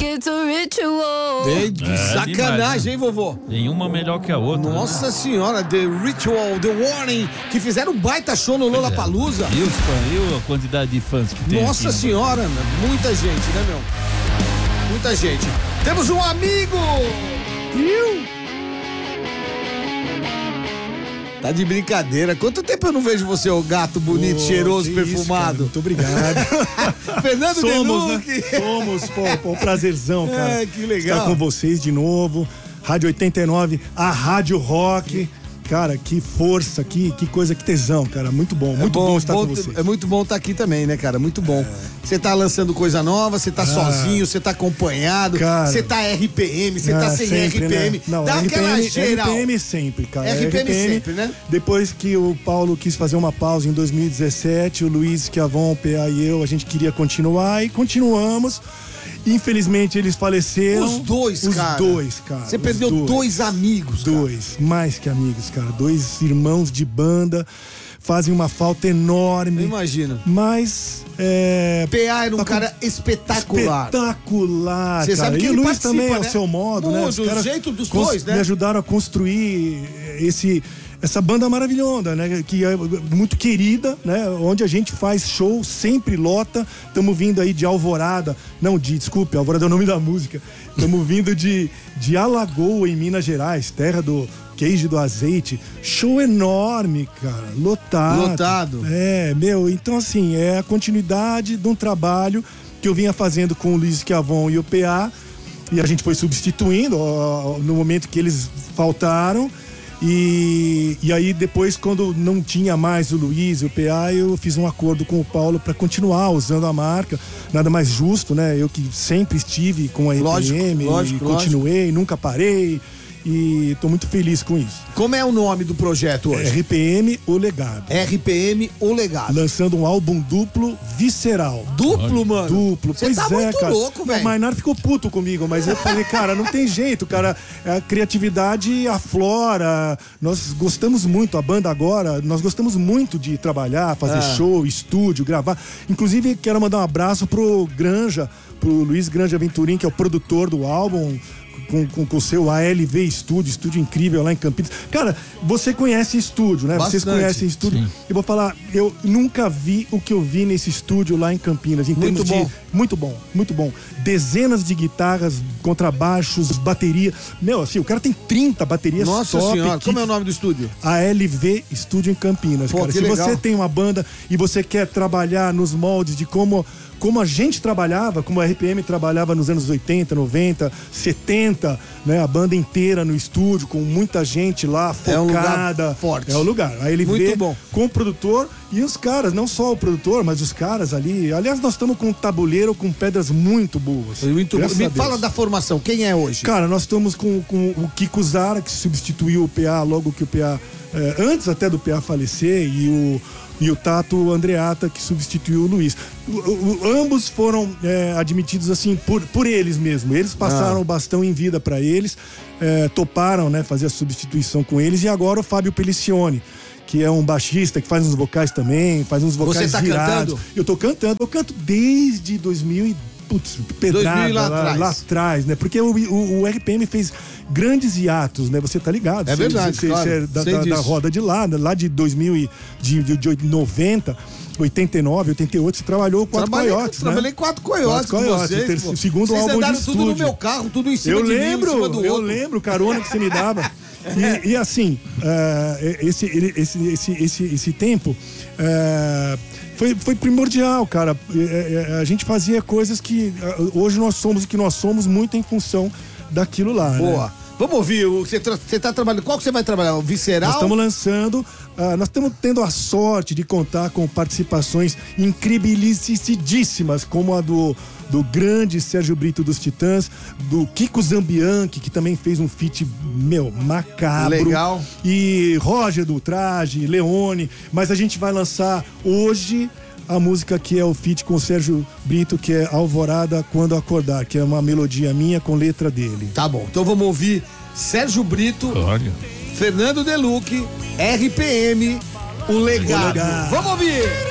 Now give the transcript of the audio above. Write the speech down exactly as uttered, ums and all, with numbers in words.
it's a ritual. Ei, que É, sacanagem, demais, né? hein, vovô? Nenhuma melhor que a outra. Nossa senhora, The Ritual, The Warning, que fizeram um baita show no Lollapalooza. E os fãs, e a quantidade de fãs que tem Nossa aqui, né? senhora, meu, muita gente, né, meu? Muita gente. Temos um amigo! Viu? Tá de brincadeira. Quanto tempo eu não vejo você, ô gato bonito, Oh, cheiroso, que perfumado? isso, cara, muito obrigado. Fernando Somos, Deluque. né? Somos, pô, pô, um prazerzão, cara. É, que legal. Estar com vocês de novo. Rádio oitenta e nove, a Rádio Rock. Cara, que força, que, que coisa, que tesão, cara. Muito bom, muito é bom, bom estar bom, com vocês. É muito bom estar aqui também, né, cara? Muito bom. Você tá lançando coisa nova, você tá Ah. sozinho, você tá acompanhado, Cara. você tá R P M, você tá Ah, sem sempre, R P M. né? Não, Dá aquela R P M, geral. R P M sempre, cara. R P M sempre, né? Depois que o Paulo quis fazer uma pausa em dois mil e dezessete, o Luiz Schiavon, o P A e eu, a gente queria continuar e continuamos. Infelizmente eles faleceram. Os dois, Os cara. dois, cara. Você os perdeu dois, dois amigos, cara. Dois, mais que amigos, cara. Dois irmãos de banda, fazem uma falta enorme. Eu imagino. Mas. É, P A era um tá com- cara espetacular. Espetacular, Você cara. sabe que e o ele Luiz participa, também, né? ao seu modo, né? No- Os do caras jeito dos cons- dois, né? Me ajudaram a construir esse, essa banda maravilhosa, né? Que é muito querida, né? Onde a gente faz show, sempre lota. Estamos vindo aí de Alvorada. Não, de, desculpe, Alvorada é o nome da música. Estamos vindo de, de Alagoa, em Minas Gerais, terra do queijo e do azeite. Show enorme, cara. Lotado. Lotado. É, meu, então assim, é a continuidade de um trabalho que eu vinha fazendo com o Luiz Schiavon e o P A, e a gente foi substituindo ó, no momento que eles faltaram. E, e aí depois, quando não tinha mais o Luiz e o P A, eu fiz um acordo com o Paulo para continuar usando a marca. Nada mais justo, né? Eu que sempre estive com a R P M, Lógico, lógico, e continuei, nunca parei. E tô muito feliz com isso. Como é o nome do projeto hoje? R P M, O Legado. R P M, O Legado. Lançando um álbum duplo, visceral. Duplo, mano? Duplo, Você pois tá é, muito cara. louco, velho. O Mainar ficou puto comigo, mas eu falei, cara, não tem jeito, cara. A criatividade aflora. Nós gostamos muito, a banda agora, nós gostamos muito de trabalhar, fazer Ah. show, estúdio, gravar. Inclusive, quero mandar um abraço pro Granja, pro Luiz Granja Venturim, que é o produtor do álbum. Com, com, com o seu A L V Estúdio, estúdio incrível lá em Campinas. Cara, você conhece estúdio, né? Vocês Bastante. conhecem estúdio. Sim. Eu vou falar, eu nunca vi o que eu vi nesse estúdio lá em Campinas. Em Muito termos bom. de. Muito bom, muito bom. Dezenas de guitarras, contrabaixos, bateria. Meu, assim, o cara tem trinta baterias Nossa top. senhora, que- como é o nome do estúdio? A L V Estúdio em Campinas, Pô, cara. que Se legal. você tem uma banda e você quer trabalhar nos moldes de como, como a gente trabalhava, como a R P M trabalhava nos anos oitenta, noventa, setenta, né? A banda inteira no estúdio, com muita gente lá, É um lugar focada. forte. É o lugar. A L V Muito bom. com o produtor e os caras, não só o produtor, mas os caras ali. Aliás, nós estamos com um tabuleiro com pedras muito boas. Muito bom. Graças a Me Deus. fala da formação, quem é hoje? Cara, nós estamos com, com o Kiko Zara, que substituiu o P A logo que o P A. eh, antes até do P A falecer, e o, e o Tato Andreata, que substituiu o Luiz. O- o- ambos foram eh, admitidos assim por, por eles mesmo. Eles passaram Ah. o bastão em vida para eles, eh, toparam, né, fazer a substituição com eles, e agora o Fábio Pelicione, que é um baixista que faz uns vocais também, faz uns vocais Você tá virados. cantando? Eu tô cantando, eu canto desde dois mil e putz, pedrada dois mil lá lá, atrás. lá atrás, né? Porque o, o, o R P M fez grandes hiatos, né? Você tá ligado? É Você- verdade, você, claro. você é da, Sei da- da disso. roda de lá, lá de dois mil e de, de, de noventa, oitenta e nove, oitenta e oito, você trabalhou quatro Trabalhei, coiotes, né? trabalei quatro coiotes Quatro com coiotes, vocês. o ter- pô. segundo vocês álbum de andaram tudo no estúdio. meu carro, tudo em cima Eu de mim, um em lembro, cima do eu outro. lembro, carona que você me dava. E, e assim, eh, esse, ele- esse, esse, esse, esse tempo eh, foi, foi primordial, cara. Eh, eh, A gente fazia coisas que eh, hoje nós somos o que nós somos muito em função daquilo lá. né? Boa. Vamos ouvir, o- você, tra- você tá trabalhando, qual que você vai trabalhar? O Visceral? Nós estamos lançando, ah, nós estamos tendo a sorte de contar com participações incribilicidíssimas, como a do, do grande Sérgio Brito dos Titãs, do Kiko Zambianchi, que também fez um feat, meu, macabro. Legal. E Roger do Traje, Leone, mas a gente vai lançar hoje a música que é o feat com o Sérgio Brito, que é Alvorada Quando Acordar, que é uma melodia minha com letra dele. Tá bom, então vamos ouvir Sérgio Brito, Olha. Fernando Deluque, R P M, O Legado. O Legado. Vamos ouvir!